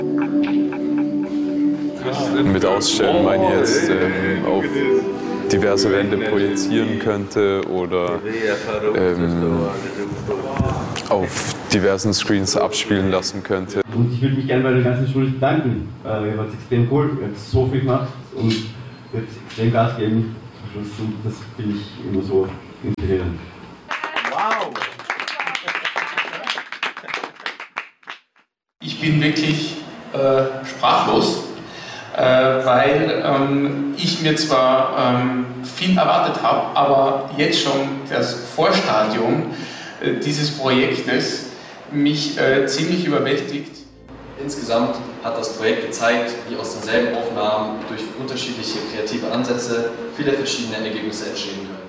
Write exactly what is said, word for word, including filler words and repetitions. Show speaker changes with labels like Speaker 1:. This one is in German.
Speaker 1: Mit Ausstellen meine ich jetzt ähm, auf diverse Wände projizieren könnte oder ähm, auf diversen Screens abspielen lassen könnte.
Speaker 2: Und ich würde mich gerne bei der ganzen Schule bedanken. Ihr wart extrem cool, ihr habt so viel gemacht und ihr habt extrem Gas gegeben. Und das finde ich immer so inspirierend.
Speaker 3: Wow!
Speaker 4: Ich bin wirklich äh, sprachlos, äh, weil ähm, ich mir zwar ähm, viel erwartet habe, aber jetzt schon das Vorstadium äh, dieses Projektes mich äh, ziemlich überwältigt.
Speaker 5: Insgesamt hat das Projekt gezeigt, wie aus denselben Aufnahmen durch unterschiedliche kreative Ansätze viele verschiedene Ergebnisse entstehen können.